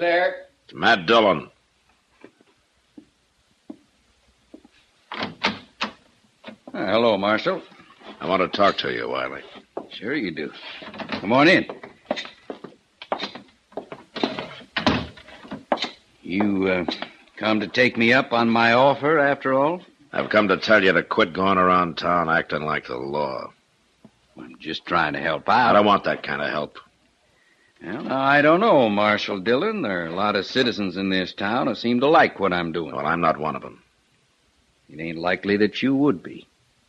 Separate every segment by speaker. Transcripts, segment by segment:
Speaker 1: there?
Speaker 2: It's Matt Dillon.
Speaker 1: Hello, Marshal.
Speaker 2: I want to talk to you, Wiley.
Speaker 1: Sure you do. Come on in. You come to take me up on my offer, after all?
Speaker 2: I've come to tell you to quit going around town acting like the law.
Speaker 1: I'm just trying to help
Speaker 2: I
Speaker 1: out.
Speaker 2: don't want that kind of help.
Speaker 1: Well, now, I don't know, Marshal Dillon. There are a lot of citizens in this town who seem to like what I'm doing.
Speaker 2: Well, I'm not one of them.
Speaker 1: It ain't likely that you would be.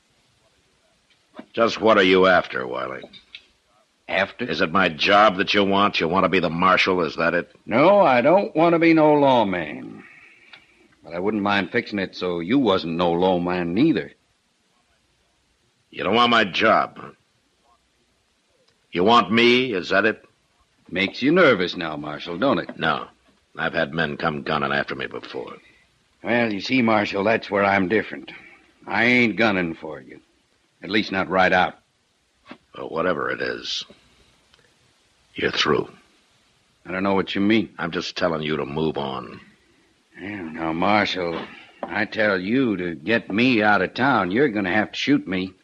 Speaker 2: Just what are you after, Wiley?
Speaker 1: After?
Speaker 2: Is it my job that you want? You want to be the marshal, is that it?
Speaker 1: No, I don't want to be no lawman. But I wouldn't mind fixing it so you wasn't no lawman neither.
Speaker 2: You don't want my job, huh? You want me, is that it?
Speaker 1: Makes you nervous now, Marshal, don't it?
Speaker 2: No. I've had men come gunning after me before.
Speaker 1: Well, you see, Marshal, that's where I'm different. I ain't gunning for you. At least not right out.
Speaker 2: Well, whatever it is, you're through.
Speaker 1: I don't know what you mean.
Speaker 2: I'm just telling you to move on.
Speaker 1: Well, now, Marshal, I tell you to get me out of town, you're going to have to shoot me.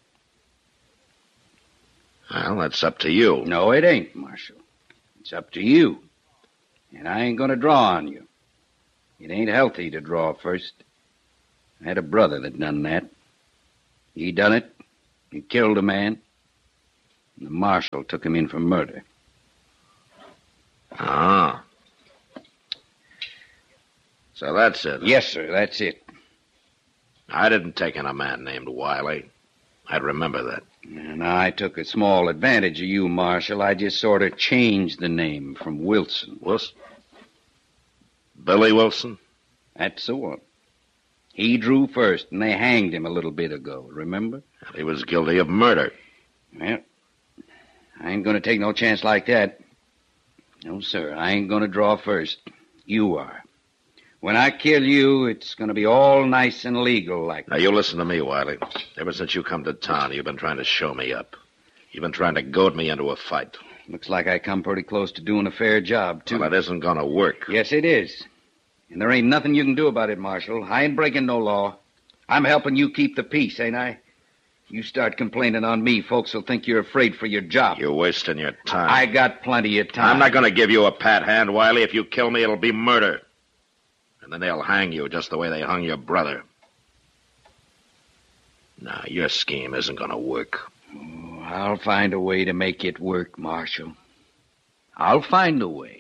Speaker 2: Well, that's up to you.
Speaker 1: No, it ain't, Marshal. It's up to you. And I ain't going to draw on you. It ain't healthy to draw first. I had a brother that done that. He done it. He killed a man. And the marshal took him in for murder.
Speaker 2: Ah. So that's it.
Speaker 1: Yes, sir, that's it.
Speaker 2: I didn't take in a man named Wiley. I'd remember that.
Speaker 1: And I took a small advantage of you, Marshal. I just sort of changed the name from Wilson.
Speaker 2: Wilson? Billy Wilson?
Speaker 1: That's the one. He drew first, and they hanged him a little bit ago, remember?
Speaker 2: He was guilty of murder.
Speaker 1: Well, I ain't going to take no chance like that. No, sir, I ain't going to draw first. You are. When I kill you, it's going to be all nice and legal like
Speaker 2: Now, you listen to me, Wiley. Ever since you come to town, you've been trying to show me up. You've been trying to goad me into a fight.
Speaker 1: Looks like I come pretty close to doing a fair job, too.
Speaker 2: Well, it isn't going to work.
Speaker 1: Yes, it is. And there ain't nothing you can do about it, Marshal. I ain't breaking no law. I'm helping you keep the peace, ain't I? You start complaining on me, folks will think you're afraid for your job.
Speaker 2: You're wasting your time.
Speaker 1: I got plenty of time.
Speaker 2: I'm not going to give you a pat hand, Wiley. If you kill me, it'll be murder. And then they'll hang you just the way they hung your brother. Now, your scheme isn't going to work.
Speaker 1: Oh, I'll find a way to make it work, Marshal. I'll find a way.